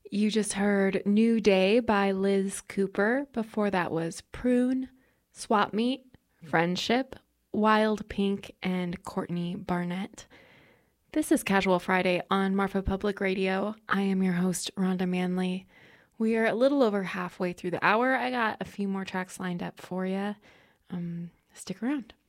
You just heard New Day by Liz Cooper. Before that was Prune, Swap Meet, Friendship, Wild Pink, and Courtney Barnett. This is Casual Friday on Marfa Public Radio. I am your host, Rhonda Manley. We are a little over halfway through the hour. I got a few more tracks lined up for you. Stick around.